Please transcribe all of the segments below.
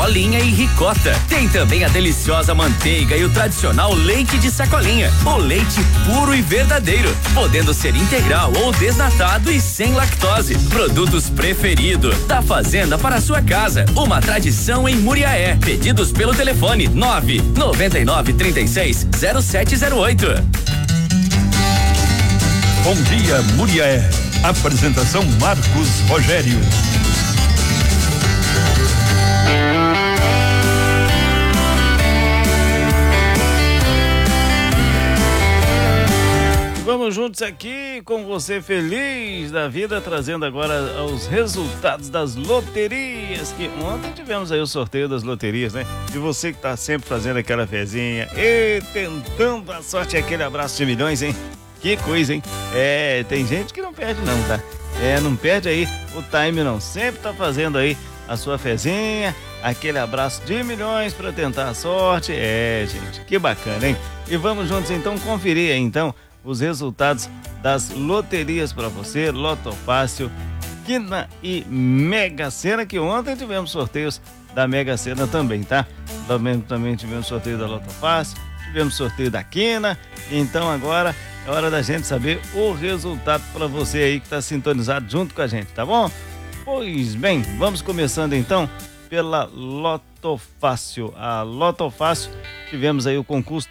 bolinha e ricota. Tem também a deliciosa manteiga e o tradicional leite de sacolinha. O leite puro e verdadeiro, podendo ser integral ou desnatado e sem lactose. Produtos preferidos da fazenda para a sua casa. Uma tradição em Muriaé. Pedidos pelo telefone 999360708. Bom dia, Muriaé. Apresentação Marcos Rogério. Vamos juntos aqui com você feliz da vida, trazendo agora os resultados das loterias, que ontem tivemos aí o sorteio das loterias, né? E você que tá sempre fazendo aquela fezinha e tentando a sorte, aquele abraço de milhões, hein? Que coisa, hein? Tem gente que não perde não, tá? Não perde aí o time não, sempre tá fazendo aí a sua fezinha, aquele abraço de milhões para tentar a sorte. Gente, que bacana, hein? E vamos juntos então conferir aí, então, os resultados das loterias para você, Loto Fácil, Quina e Mega Sena, que ontem tivemos sorteios da Mega Sena também, tá? Também tivemos sorteio da Loto Fácil, tivemos sorteio da Quina, então agora é hora da gente saber o resultado para você aí que está sintonizado junto com a gente, tá bom? Pois bem, vamos começando então pela Loto Fácil. A Loto Fácil, tivemos aí o concurso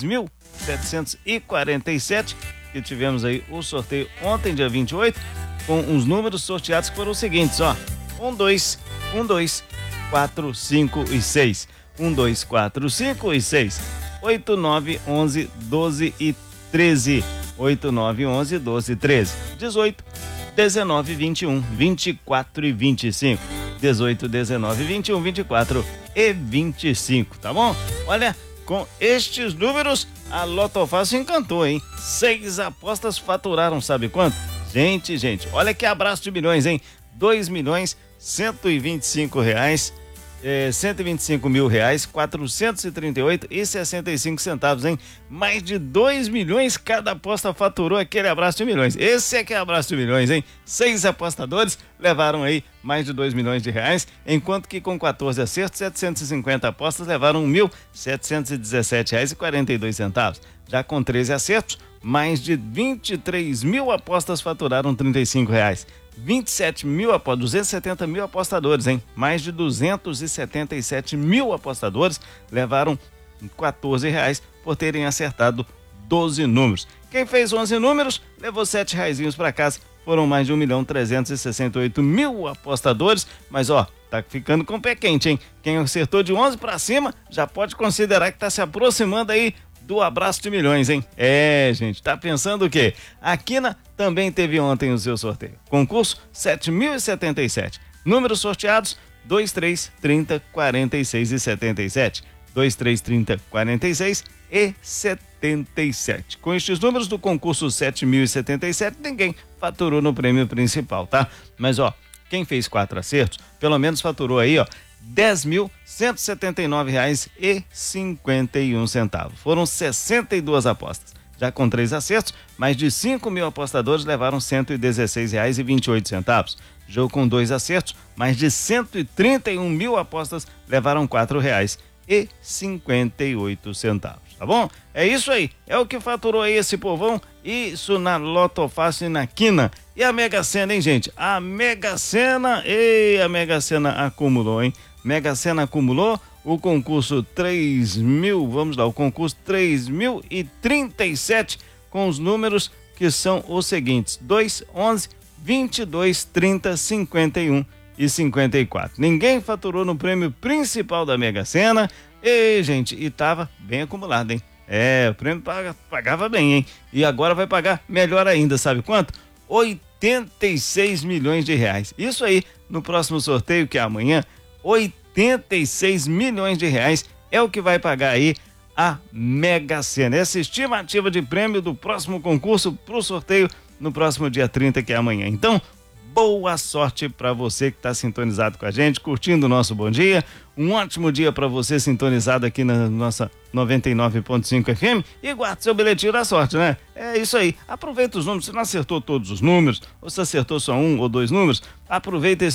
3.747, que tivemos aí o sorteio ontem, dia 28, com os números sorteados que foram os seguintes, ó: 1, 2, 1, 2, 4, 5 e 6, 1, 2, 4, 5 e 6, 8, 9, 11, 12 e 13, 8, 9, 11, 12 e 13, 18, 19, 21, 24 e 25, 18, 19, 21, 24 e 25, tá bom? Olha, com estes números, a Loto Fácil encantou, hein? 6 apostas faturaram, sabe quanto? Gente, olha que abraço de milhões, hein? 2.125 reais, 125 mil reais, 438,65 centavos, hein? Mais de 2 milhões cada aposta faturou aquele abraço de milhões. Esse é que é abraço de milhões, hein? 6 apostadores levaram aí mais de 2 milhões de reais, enquanto que com 14 acertos, 750 apostas levaram R$1.717,42. Já com 13 acertos, mais de 23 mil apostas faturaram R$35. 27 mil apostadores, 270 mil apostadores, hein? Mais de 277 mil apostadores levaram R$14 por terem acertado 12 números. Quem fez 11 números levou R$7 para casa. Foram mais de 1.368.000 apostadores, mas ó, tá ficando com o pé quente, hein? Quem acertou de 11 para cima já pode considerar que tá se aproximando aí do abraço de milhões, hein? Gente, tá pensando o quê? A Quina também teve ontem o seu sorteio. Concurso 7.077. Números sorteados 2, 3, 30, 46 e 77. 2, 3, 30, 46 e 77. Com estes números do concurso 7.077, ninguém faturou no prêmio principal, tá? Mas ó, quem fez 4 acertos, pelo menos faturou aí, ó, R$10.179,51. Foram 62 apostas. Já com 3 acertos, mais de 5 mil apostadores levaram R$116,28. Jogo com 2 acertos, mais de 131 mil apostas levaram R$4,58. Tá bom? É isso aí. É o que faturou aí esse povão. Isso na Loto Fácil e na Quina. E a Mega Sena, hein, gente? A Mega Sena acumulou, hein? Mega Sena acumulou o concurso 3.000, vamos lá, o concurso 3.037, com os números que são os seguintes: 2, 11, 22, 30, 51 e 54. Ninguém faturou no prêmio principal da Mega Sena gente, e tava bem acumulado, hein? O prêmio pagava bem, hein? E agora vai pagar melhor ainda, sabe quanto? 86 milhões de reais. Isso aí, no próximo sorteio, que é amanhã, 86 milhões de reais é o que vai pagar aí a Mega Sena. Essa estimativa de prêmio do próximo concurso pro sorteio no próximo dia 30, que é amanhã. Então, boa sorte para você que está sintonizado com a gente, curtindo o nosso Bom Dia. Um ótimo dia para você sintonizado aqui na nossa 99.5 FM, e guarde seu bilhetinho da sorte, né? É isso aí. Aproveita os números. Se não acertou todos os números, ou se acertou só um ou dois números, aproveita esse